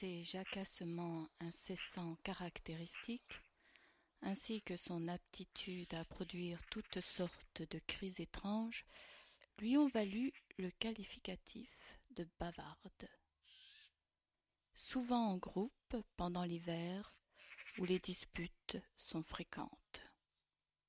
Ces jacassements incessants caractéristiques, ainsi que son aptitude à produire toutes sortes de cris étranges, lui ont valu le qualificatif de bavarde. Souvent en groupe pendant l'hiver, où les disputes sont fréquentes.